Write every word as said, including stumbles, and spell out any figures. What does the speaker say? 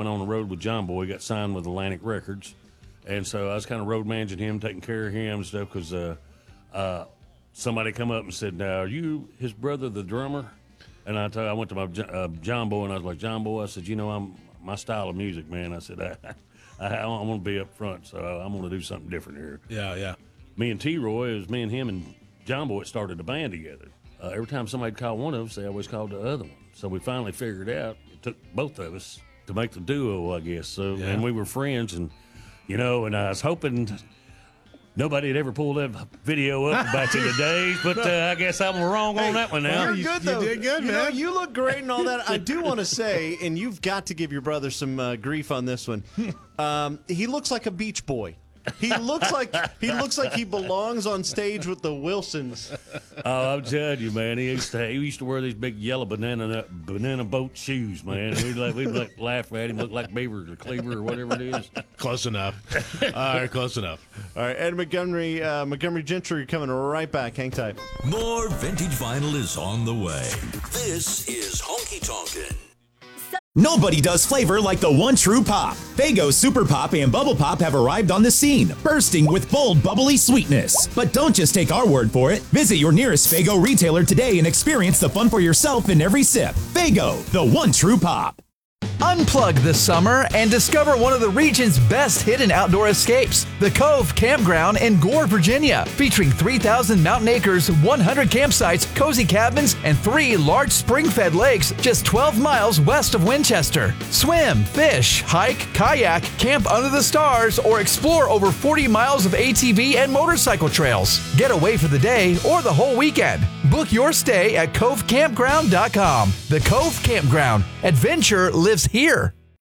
hopping on the road with John Boy. He got signed with Atlantic Records. And so I was kind of road managing him, taking care of him and stuff because uh, uh, somebody come up and said, now, are you his brother, the drummer? And I told, I went to my uh, John Boy, and I was like, John Boy, I said, you know, I'm my style of music, man. I said, I, I, I want to be up front, so I'm going to do something different here. Yeah, yeah. Me and T-Roy, it was me and him and John Boy started a band together. Uh, every time somebody called one of us, they always called the other one. So we finally figured out, it took both of us to make the duo, I guess. So yeah. And we were friends, and, you know, and I was hoping nobody had ever pulled that video up back in the days, but uh, I guess I'm wrong hey, on that one now. You're good, though. You did good, you man. Know, you look great and all that. I do want to say, and you've got to give your brother some uh, grief on this one. Um, he looks like a beach boy. He looks like he looks like he belongs on stage with the Wilsons. Oh, I'm telling you, man. He used to he used to wear these big yellow banana banana boat shoes, man. We'd like we'd like laugh at him, look like Beaver or Cleaver or whatever it is. Close enough. All right, close enough. All right, Ed Montgomery, uh, Montgomery Gentry coming right back. Hang tight. More vintage vinyl is on the way. This is Honky Tonkin'. Nobody does flavor like the one true pop. Faygo Super Pop and Bubble Pop have arrived on the scene, bursting with bold, bubbly sweetness. But don't just take our word for it. Visit your nearest Faygo retailer today and experience the fun for yourself in every sip. Faygo, the one true pop. Unplug this summer and discover one of the region's best hidden outdoor escapes, the Cove Campground in Gore, Virginia, featuring three thousand mountain acres, one hundred campsites, cozy cabins, and three large spring-fed lakes just twelve miles west of Winchester. Swim, fish, hike, kayak, camp under the stars, or explore over forty miles of A T V and motorcycle trails. Get away for the day or the whole weekend. Book your stay at cove campground dot com. The Cove Campground. Adventure lives here.